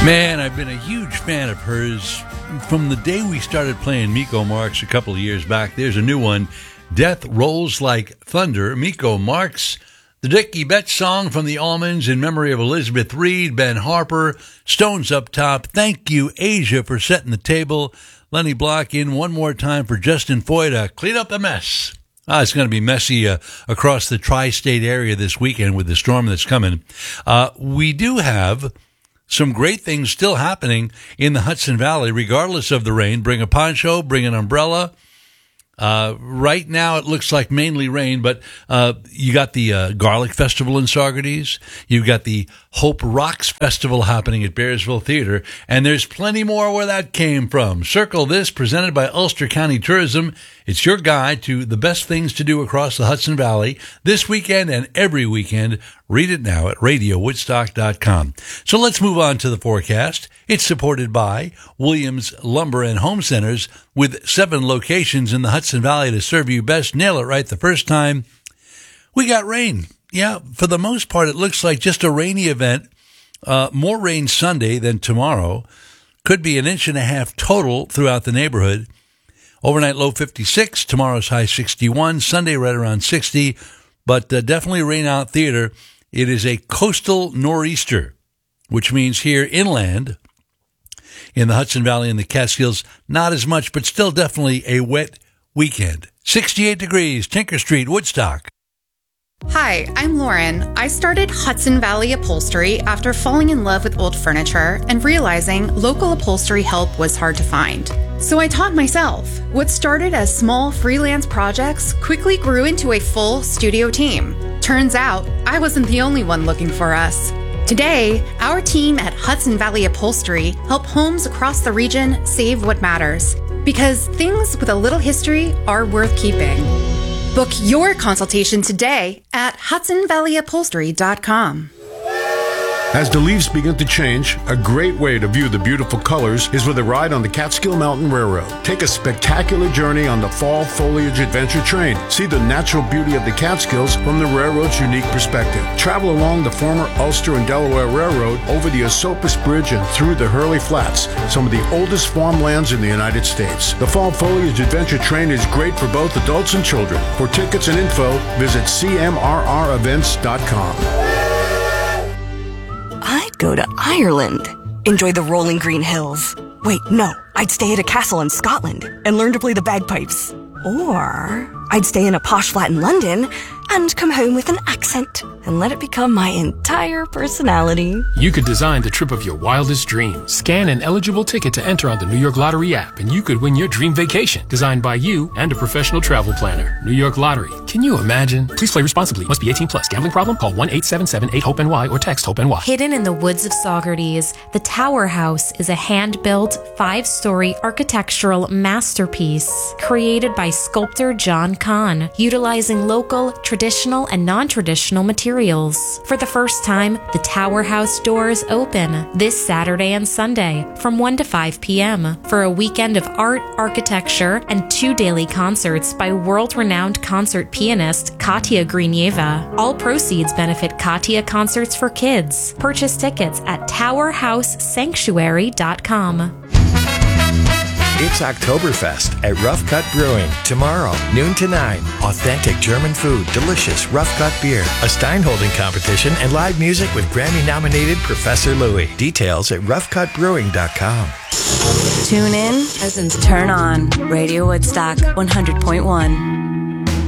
Man, I've been a huge fan of hers from the day we started playing Miko Marks a couple of years back. There's a new one, Death Rolls Like Thunder. Miko Marks, the Dickie Betts song from the Almonds in memory of Elizabeth Reed, Ben Harper, Stones Up Top. Thank you, Asia, for setting the table. Lenny Block in one more time for Justin Foy to clean up the mess. It's going to be messy across the tri-state area this weekend with the storm that's coming. We do have some great things still happening in the Hudson Valley, regardless of the rain. Bring a poncho, bring an umbrella. Right now it looks like mainly rain, but you got the Garlic Festival in Saugerties. You've got the Hope Rocks Festival happening at Bearsville Theater, and there's plenty more where that came from. Circle This, presented by Ulster County Tourism. It's your guide to the best things to do across the Hudson Valley this weekend and every weekend. Read it now at radiowoodstock.com. So let's move on to the forecast. It's supported by Williams Lumber and Home Centers with 7 locations in the Hudson Valley to serve you best. Nail it right the first time. We got rain. Yeah, for the most part, it looks like just a rainy event. More rain Sunday than tomorrow. Could be 1.5 inches total throughout the neighborhood. Overnight low 56, tomorrow's high 61, Sunday right around 60, but definitely rain out theater. It is a coastal nor'easter, which means here inland in the Hudson Valley and the Catskills, not as much, but still definitely a wet weekend. 68 degrees, Tinker Street, Woodstock. Hi, I'm Lauren. I started Hudson Valley Upholstery after falling in love with old furniture and realizing local upholstery help was hard to find. So I taught myself. What started as small freelance projects quickly grew into a full studio team. Turns out, I wasn't the only one looking for us. Today, our team at Hudson Valley Upholstery help homes across the region save what matters. Because things with a little history are worth keeping. Book your consultation today at HudsonValleyUpholstery.com. As the leaves begin to change, a great way to view the beautiful colors is with a ride on the Catskill Mountain Railroad. Take a spectacular journey on the Fall Foliage Adventure Train. See the natural beauty of the Catskills from the railroad's unique perspective. Travel along the former Ulster and Delaware Railroad over the Esopus Bridge and through the Hurley Flats, some of the oldest farmlands in the United States. The Fall Foliage Adventure Train is great for both adults and children. For tickets and info, visit cmrrevents.com. I'd go to Ireland. Enjoy the rolling green hills. Wait, no. I'd stay at a castle in Scotland and learn to play the bagpipes. Or I'd stay in a posh flat in London and come home with an accent and let it become my entire personality. You could design the trip of your wildest dreams. Scan an eligible ticket to enter on the New York Lottery app, and you could win your dream vacation, designed by you and a professional travel planner. New York Lottery. Can you imagine? Please play responsibly. Must be 18 plus. Gambling problem? Call 1-877-8-HOPE-NY or text HOPE-NY. Hidden in the woods of Saugerties, the Tower House is a hand-built, 5-story architectural masterpiece created by sculptor John Kahn, utilizing local, traditional, and non-traditional materials. For the first time, the Tower House doors open this Saturday and Sunday from 1 to 5 p.m. for a weekend of art, architecture, and 2 daily concerts by world-renowned concert pianist Katya Grinieva. All proceeds benefit Katya Concerts for Kids. Purchase tickets at towerhousesanctuary.com. It's Oktoberfest at Rough Cut Brewing. Tomorrow, noon to 9. Authentic German food, delicious Rough Cut beer, a Steinholding competition, and live music with Grammy-nominated Professor Louie. Details at roughcutbrewing.com. Tune in, cousins turn on. Radio Woodstock 100.1.